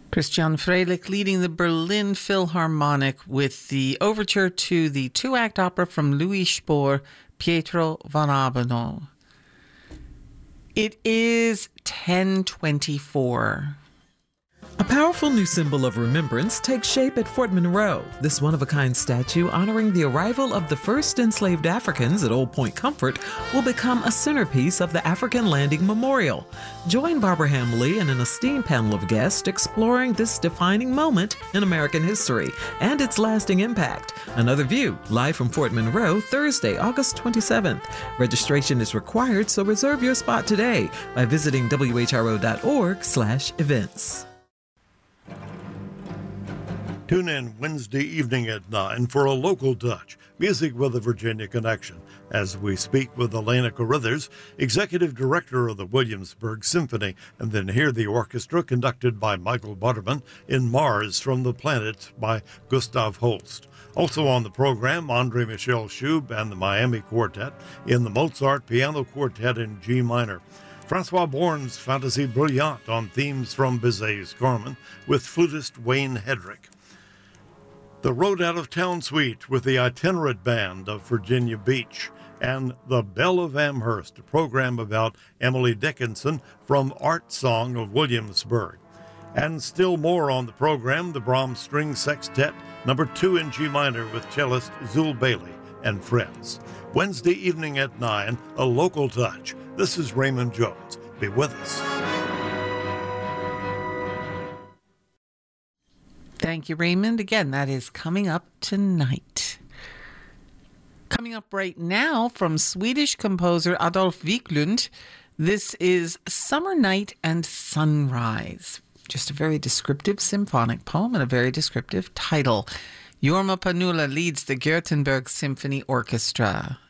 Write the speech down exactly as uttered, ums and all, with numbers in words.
Christian Freilich leading the Berlin Philharmonic with the overture to the two-act opera from Louis Spohr, Pietro von Abano. It is ten twenty-four. A powerful new symbol of remembrance takes shape at Fort Monroe. This one-of-a-kind statue honoring the arrival of the first enslaved Africans at Old Point Comfort will become a centerpiece of the African Landing Memorial. Join Barbara Hamley and an esteemed panel of guests exploring this defining moment in American history and its lasting impact. Another View, live from Fort Monroe, Thursday, August twenty-seventh. Registration is required, so reserve your spot today by visiting W H R O dot org slash events. Tune in Wednesday evening at nine for a local touch, music with a Virginia connection, as we speak with Elena Carruthers, Executive Director of the Williamsburg Symphony, and then hear the orchestra conducted by Michael Butterman in Mars from the Planet by Gustav Holst. Also on the program, Andre Michel Schub and the Miami Quartet in the Mozart Piano Quartet in G minor. Francois Born's Fantasy Brilliant on themes from Bizet's Carmen with flutist Wayne Hedrick. The Road Out of Town Suite with the Itinerant Band of Virginia Beach, and The Belle of Amherst, a program about Emily Dickinson from Art Song of Williamsburg. And still more on the program, the Brahms String Sextet, number two in G minor with cellist Zul Bailey and friends. Wednesday evening at nine, a local touch. This is Raymond Jones. Be with us. Thank you, Raymond. Again, that is coming up tonight. Coming up right now from Swedish composer Adolf Wiklund, this is Summer Night and Sunrise. Just a very descriptive symphonic poem and a very descriptive title. Jorma Panula leads the Gothenburg Symphony Orchestra.